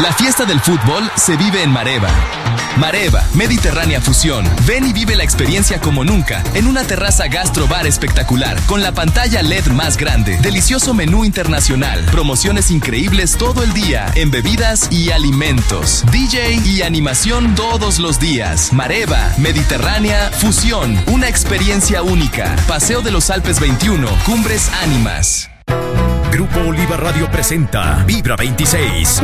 La fiesta del fútbol se vive en Mareva. Mareva, Mediterránea Fusión. Ven y vive la experiencia como nunca en una terraza gastrobar espectacular con la pantalla LED más grande, delicioso menú internacional, promociones increíbles todo el día en bebidas y alimentos, DJ y animación todos los días. Mareva, Mediterránea Fusión, una experiencia única. Paseo de los Alpes 21, Cumbres Ánimas. Grupo Oliva Radio presenta Vibra 26.